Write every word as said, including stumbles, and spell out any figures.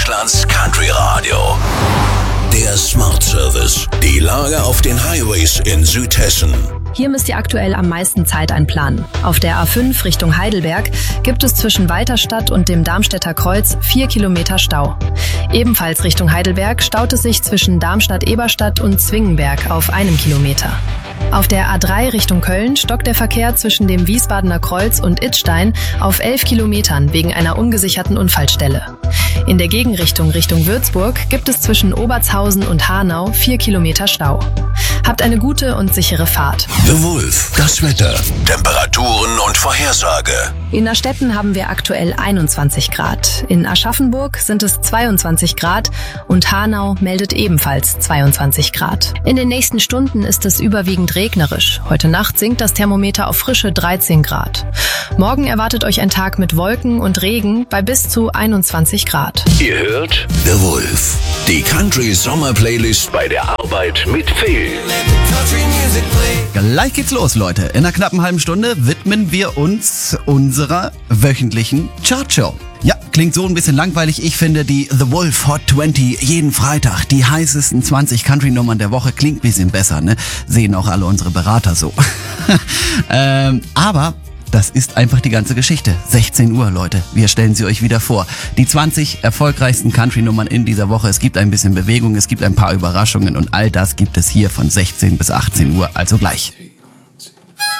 Deutschlands Country Radio. Der Smart Service. Die Lage auf den Highways in Südhessen. Hier müsst ihr aktuell am meisten Zeit einplanen. Auf der A fünf Richtung Heidelberg gibt es zwischen Weiterstadt und dem Darmstädter Kreuz vier Kilometer Stau. Ebenfalls Richtung Heidelberg staut es sich zwischen Darmstadt-Eberstadt und Zwingenberg auf einem Kilometer. Auf der A drei Richtung Köln stockt der Verkehr zwischen dem Wiesbadener Kreuz und Idstein auf elf Kilometern wegen einer ungesicherten Unfallstelle. In der Gegenrichtung Richtung Würzburg gibt es zwischen Obertshausen und Hanau vier Kilometer Stau. Habt eine gute und sichere Fahrt. The Wolf, das Wetter, Temperaturen und Vorhersage. In Astetten haben wir aktuell einundzwanzig Grad. In Aschaffenburg sind es zweiundzwanzig Grad und Hanau meldet ebenfalls zweiundzwanzig Grad. In den nächsten Stunden ist es überwiegend regnerisch. Heute Nacht sinkt das Thermometer auf frische dreizehn Grad. Morgen erwartet euch ein Tag mit Wolken und Regen bei bis zu einundzwanzig Grad. Ihr hört The Wolf, die Country Sommer Playlist bei der Arbeit mit Phil. Gleich geht's los, Leute. In einer knappen halben Stunde widmen wir uns unserer wöchentlichen Chartshow. Ja, klingt so ein bisschen langweilig. Ich finde die The Wolf Hot zwanzig jeden Freitag, die heißesten zwanzig Country-Nummern der Woche, klingt ein bisschen besser, ne? Sehen auch alle unsere Berater so. ähm, aber das ist einfach die ganze Geschichte. sechzehn Uhr, Leute. Wir stellen sie euch wieder vor. Die zwanzig erfolgreichsten Country-Nummern in dieser Woche. Es gibt ein bisschen Bewegung, es gibt ein paar Überraschungen und all das gibt es hier von sechzehn bis achtzehn Uhr. Also gleich.